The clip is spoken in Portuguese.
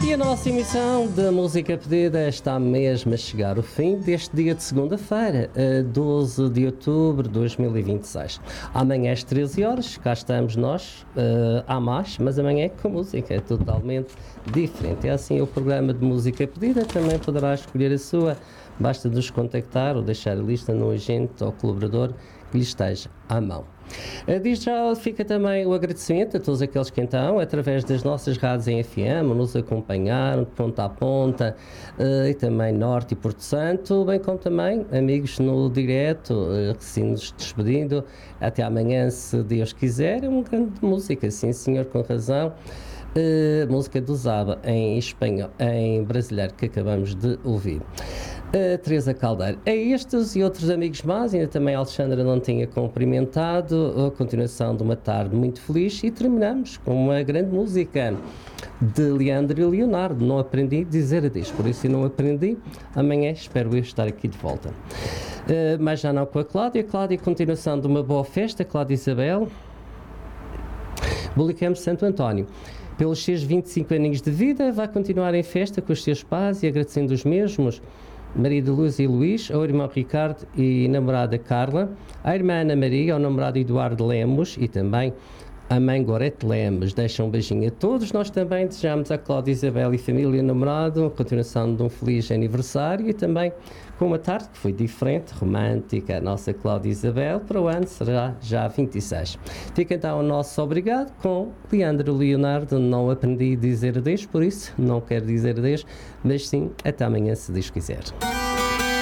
E a nossa emissão da Música Pedida está mesmo a chegar ao fim deste dia de segunda-feira, 12 de outubro de 2026. Amanhã às 13 horas, cá estamos nós, há mais, mas amanhã é com música, é totalmente diferente. É assim o programa de Música Pedida, também poderá escolher a sua, basta nos contactar ou deixar a lista no agente ou colaborador que lhe esteja à mão. Desde já fica também o agradecimento a todos aqueles que então, através das nossas rádios em FM, nos acompanharam de ponta a ponta, e também Norte e Porto Santo, bem como também amigos no direto, assim nos despedindo, até amanhã se Deus quiser. É uma grande música, sim senhor, com razão. Música do Zaba em espanhol, em brasileiro, que acabamos de ouvir. Teresa Caldeiro. A estes e outros amigos mais, ainda também a Alexandra não tinha cumprimentado, a continuação de uma tarde muito feliz, e terminamos com uma grande música de Leandro e Leonardo. Não aprendi a dizer adeus, por isso não aprendi. Amanhã espero eu estar aqui de volta. Mas já não com a Cláudia. Cláudia, continuação de uma boa festa, Cláudia Isabel. Bolicamos Santo António. Pelos seus 25 aninhos de vida, vai continuar em festa com os seus pais e agradecendo os mesmos, Maria de Luz e Luís, ao irmão Ricardo e namorada Carla, à irmã Ana Maria, ao namorado Eduardo Lemos e também a mãe Gorete Lemos. Deixa um beijinho a todos. Nós também desejamos a Cláudia Isabel e família e namorado a continuação de um feliz aniversário e também com uma tarde que foi diferente, romântica. A nossa Cláudia Isabel para o ano será já 26. Fica então o nosso obrigado com Leandro Leonardo. Não aprendi a dizer adeus, por isso não quero dizer adeus, mas sim até amanhã se Deus quiser.